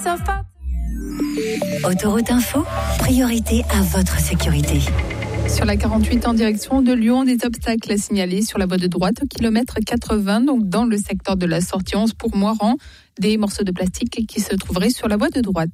Autoroute Info, priorité à votre sécurité. Sur la 48 en direction de Lyon, des obstacles à signaler sur la voie de droite au kilomètre 80, donc dans le secteur de la sortie 11 pour Moiran. Des morceaux de plastique qui se trouveraient sur la voie de droite.